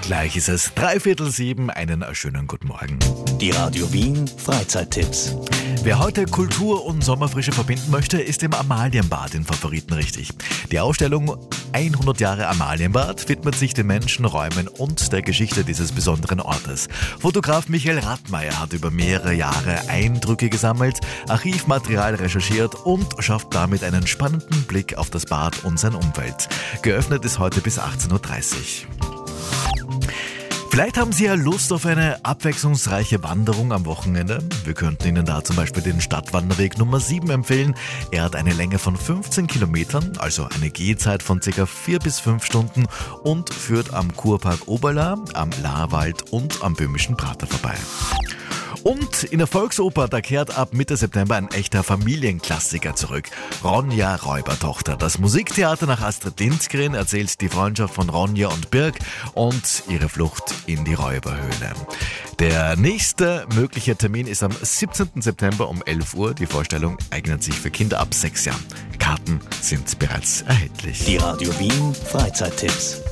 Gleich ist es 6:45, einen schönen guten Morgen. Die Radio Wien Freizeittipps. Wer heute Kultur und Sommerfrische verbinden möchte, ist im Amalienbad in Favoriten richtig. Die Ausstellung 100 Jahre Amalienbad widmet sich den Menschen, Räumen und der Geschichte dieses besonderen Ortes. Fotograf Michael Rattmeier hat über mehrere Jahre Eindrücke gesammelt, Archivmaterial recherchiert und schafft damit einen spannenden Blick auf das Bad und sein Umfeld. Geöffnet ist heute bis 18:30 Uhr. Vielleicht haben Sie ja Lust auf eine abwechslungsreiche Wanderung am Wochenende. Wir könnten Ihnen da zum Beispiel den Stadtwanderweg Nummer 7 empfehlen. Er hat eine Länge von 15 Kilometern, also eine Gehzeit von ca. 4 bis 5 Stunden und führt am Kurpark Oberla, am Lahrwald und am Böhmischen Prater vorbei. Und in der Volksoper, da kehrt ab Mitte September ein echter Familienklassiker zurück. Ronja Räubertochter. Das Musiktheater nach Astrid Lindgren erzählt die Freundschaft von Ronja und Birk und ihre Flucht in die Räuberhöhle. Der nächste mögliche Termin ist am 17. September um 11 Uhr. Die Vorstellung eignet sich für Kinder ab 6 Jahren. Karten sind bereits erhältlich. Die Radio Wien Freizeittipps.